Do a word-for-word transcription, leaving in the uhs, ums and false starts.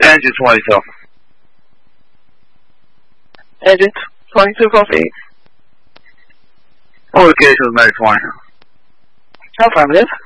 Engine twenty-two. Engine twenty-two, proceed. Communication with Medic twenty. Affirmative.